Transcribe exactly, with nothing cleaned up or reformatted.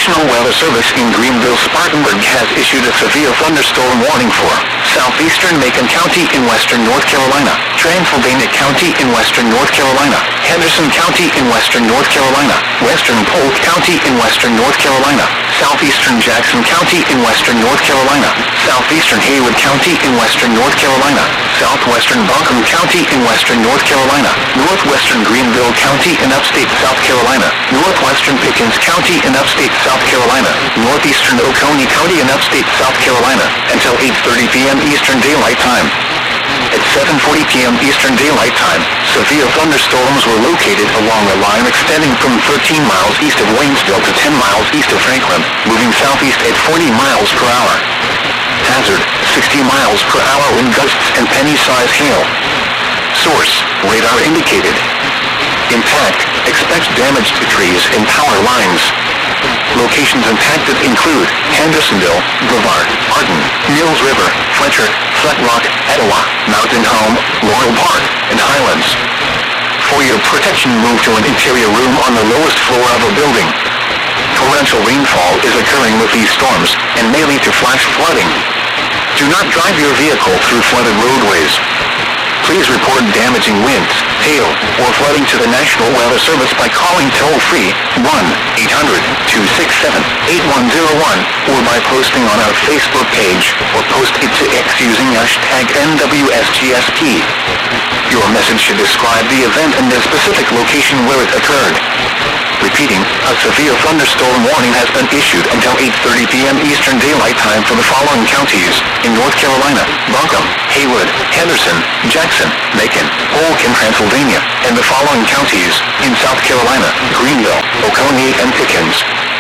National Weather Service in Greenville-Spartanburg has issued a severe thunderstorm warning for southeastern Macon County in western North Carolina, Transylvania County in western North Carolina, Henderson County in western North Carolina, western Polk County in western North Carolina, southeastern Jackson County in western North Carolina, southeastern Haywood County in western North Carolina, southwestern Buncombe County in western North Carolina, northwestern Greenville County in upstate South Carolina, northwestern Pickens County in upstate South Carolina, northeastern Oconee County in upstate South Carolina, until eight thirty p.m. Eastern Daylight Time. At seven forty p.m. Eastern Daylight Time, severe thunderstorms were located along a line extending from thirteen miles east of Waynesville to ten miles east of Franklin, moving southeast at forty miles per hour. Hazard, sixty miles per hour wind gusts and penny-size hail. Source, radar indicated. Impact, expect damage to trees and power lines. Locations impacted include Hendersonville, Brevard, Arden, Mills River, Fletcher, Flat Rock, Etowah, Mountain Home, Laurel Park, and Highlands. For your protection, move to an interior room on the lowest floor of a building. Torrential rainfall is occurring with these storms and may lead to flash flooding. Do not drive your vehicle through flooded roadways. Please report damaging winds, hail, or flooding to the National Weather Service by calling toll-free one eight hundred, two six seven, eight one zero one or by posting on our Facebook page or post it to X using hashtag N W S G S P. Your message should describe the event and the specific location where it occurred. Repeating, a severe thunderstorm warning has been issued until eight thirty p.m. Eastern Daylight Time for the following counties in North Carolina: Buncombe, Haywood, Henderson, Jackson, Macon, Polk, and Transylvania, and the following counties in South Carolina: Greenville, Oconee, and Pickens.